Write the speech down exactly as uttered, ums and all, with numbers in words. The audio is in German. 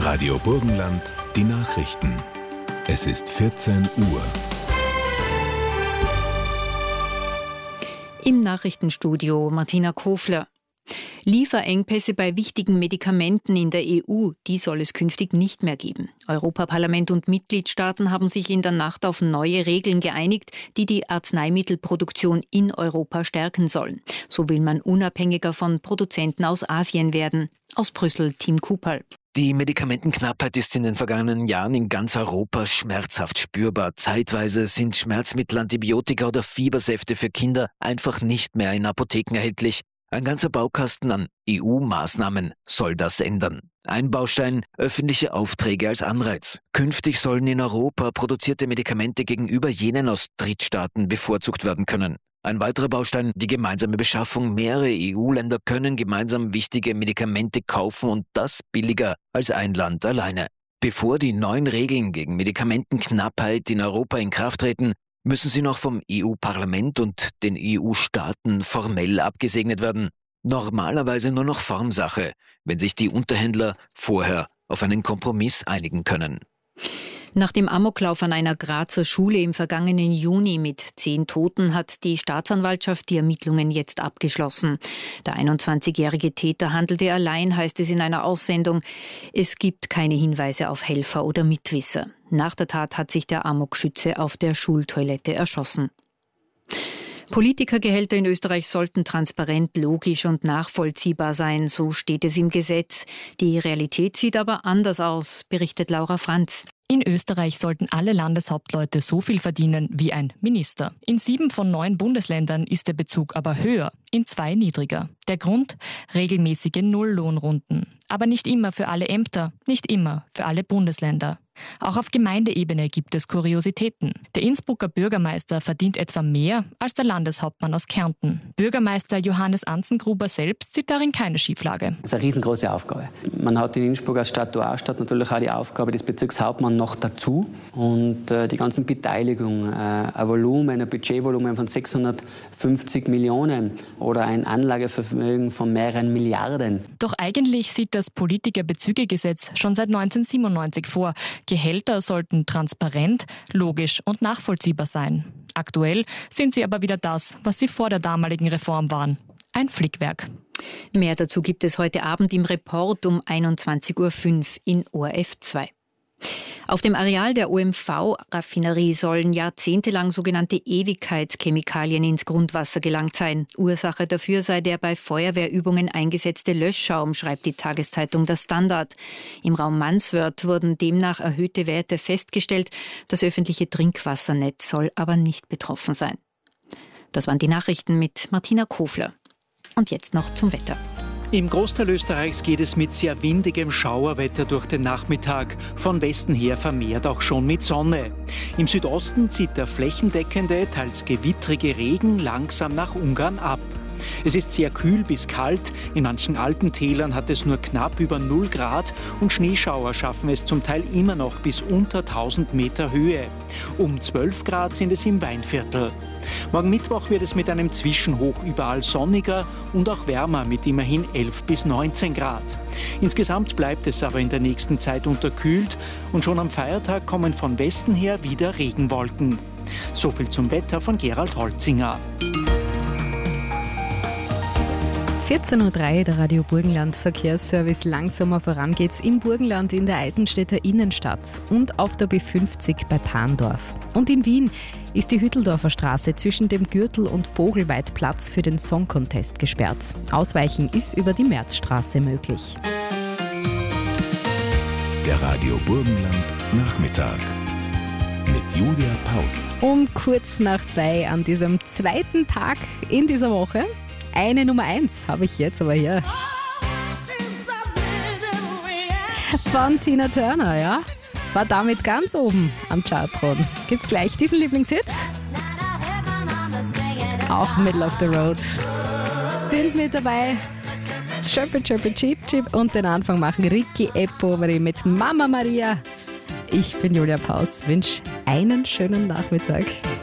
Radio Burgenland, die Nachrichten. Es ist vierzehn Uhr. Im Nachrichtenstudio Martina Kofler. Lieferengpässe bei wichtigen Medikamenten in der E U, die soll es künftig nicht mehr geben. Europaparlament und Mitgliedstaaten haben sich in der Nacht auf neue Regeln geeinigt, die die Arzneimittelproduktion in Europa stärken sollen. So will man unabhängiger von Produzenten aus Asien werden. Aus Brüssel, Tim Kupal. Die Medikamentenknappheit ist in den vergangenen Jahren in ganz Europa schmerzhaft spürbar. Zeitweise sind Schmerzmittel, Antibiotika oder Fiebersäfte für Kinder einfach nicht mehr in Apotheken erhältlich. Ein ganzer Baukasten an E U-Maßnahmen soll das ändern. Ein Baustein: öffentliche Aufträge als Anreiz. Künftig sollen in Europa produzierte Medikamente gegenüber jenen aus Drittstaaten bevorzugt werden können. Ein weiterer Baustein: die gemeinsame Beschaffung. Mehrere E U-Länder können gemeinsam wichtige Medikamente kaufen und das billiger als ein Land alleine. Bevor die neuen Regeln gegen Medikamentenknappheit in Europa in Kraft treten, müssen sie noch vom E U-Parlament und den E U-Staaten formell abgesegnet werden. Normalerweise nur noch Formsache, wenn sich die Unterhändler vorher auf einen Kompromiss einigen können. Nach dem Amoklauf an einer Grazer Schule im vergangenen Juni mit zehn Toten hat die Staatsanwaltschaft die Ermittlungen jetzt abgeschlossen. Der einundzwanzigjährige Täter handelte allein, heißt es in einer Aussendung. Es gibt keine Hinweise auf Helfer oder Mitwisser. Nach der Tat hat sich der Amokschütze auf der Schultoilette erschossen. Politikergehälter in Österreich sollten transparent, logisch und nachvollziehbar sein, so steht es im Gesetz. Die Realität sieht aber anders aus, berichtet Laura Franz. In Österreich sollten alle Landeshauptleute so viel verdienen wie ein Minister. In sieben von neun Bundesländern ist der Bezug aber höher, in zwei niedriger. Der Grund? Regelmäßige Nulllohnrunden. Aber nicht immer für alle Ämter, nicht immer für alle Bundesländer. Auch auf Gemeindeebene gibt es Kuriositäten. Der Innsbrucker Bürgermeister verdient etwa mehr als der Landeshauptmann aus Kärnten. Bürgermeister Johannes Anzengruber selbst sieht darin keine Schieflage. Das ist eine riesengroße Aufgabe. Man hat in Innsbruck als Statuarstadt natürlich auch die Aufgabe des Bezirkshauptmanns noch dazu. Und äh, die ganzen Beteiligungen, äh, ein Volumen, ein Budgetvolumen von sechshundertfünfzig Millionen oder ein Anlagevermögen von mehreren Milliarden. Doch eigentlich sieht das Politikerbezügegesetz schon seit neunzehnhundertsiebenundneunzig vor. Gehälter sollten transparent, logisch und nachvollziehbar sein. Aktuell sind sie aber wieder das, was sie vor der damaligen Reform waren: ein Flickwerk. Mehr dazu gibt es heute Abend im Report um einundzwanzig Uhr fünf in O R F zwei. Auf dem Areal der O M V-Raffinerie sollen jahrzehntelang sogenannte Ewigkeitschemikalien ins Grundwasser gelangt sein. Ursache dafür sei der bei Feuerwehrübungen eingesetzte Löschschaum, schreibt die Tageszeitung Der Standard. Im Raum Mansworth wurden demnach erhöhte Werte festgestellt. Das öffentliche Trinkwassernetz soll aber nicht betroffen sein. Das waren die Nachrichten mit Martina Kofler. Und jetzt noch zum Wetter. Im Großteil Österreichs geht es mit sehr windigem Schauerwetter durch den Nachmittag, von Westen her vermehrt auch schon mit Sonne. Im Südosten zieht der flächendeckende, teils gewittrige Regen langsam nach Ungarn ab. Es ist sehr kühl bis kalt, in manchen Alpentälern hat es nur knapp über null Grad und Schneeschauer schaffen es zum Teil immer noch bis unter tausend Meter Höhe. Um zwölf Grad sind es im Weinviertel. Morgen Mittwoch wird es mit einem Zwischenhoch überall sonniger und auch wärmer mit immerhin elf bis neunzehn Grad. Insgesamt bleibt es aber in der nächsten Zeit unterkühlt und schon am Feiertag kommen von Westen her wieder Regenwolken. So viel zum Wetter von Gerald Holzinger. vierzehn Uhr drei, der Radio Burgenland Verkehrsservice. Langsamer voran geht's im Burgenland in der Eisenstädter Innenstadt und auf der B fünfzig bei Parndorf. Und in Wien ist die Hütteldorfer Straße zwischen dem Gürtel und Vogelweidplatz für den Song Contest gesperrt. Ausweichen ist über die Märzstraße möglich. Der Radio Burgenland Nachmittag mit Julia Paus. Um kurz nach zwei an diesem zweiten Tag in dieser Woche. Eine Nummer eins habe ich jetzt aber hier. Von Tina Turner, ja? War damit ganz oben am Chartthron. Gibt's gleich diesen Lieblingshit? Auch Middle of the Road. Sind mit dabei Chirpy Chirpy Cheep Cheep und den Anfang machen Ricky E. Poveri mit Mama Maria. Ich bin Julia Paus, wünsche einen schönen Nachmittag.